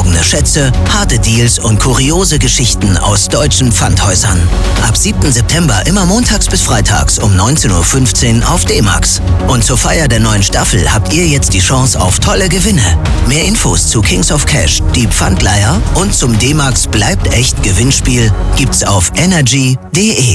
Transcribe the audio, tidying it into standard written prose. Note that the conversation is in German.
verborgene Schätze, harte Deals und kuriose Geschichten aus deutschen Pfandhäusern. Ab 7. September immer montags bis freitags um 19:15 Uhr auf D-Max. Und zur Feier der neuen Staffel habt ihr jetzt die Chance auf tolle Gewinne. Mehr Infos zu Kings of Cash, die Pfandleiher und zum D-Max Bleibt echt Gewinnspiel gibt's auf energy.de.